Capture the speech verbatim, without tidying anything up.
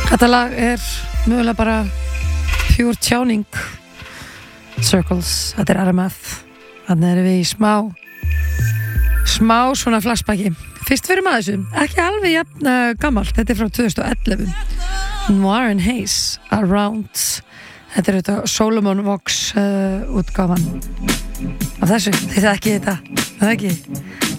Þetta lag er mögulega bara pure tjáning. Circles, þetta er R M F. Þannig erum við í smá smá svona flashbacki. Fyrst fyrir maður þessu, ekki alveg jafn uh, gammalt, þetta er frá tvö þúsund og ellefu. Noir and Haze, Around. Þetta er þetta Solomon Vox uh, útgáfan af þessu, þið það ekki þetta, það ekki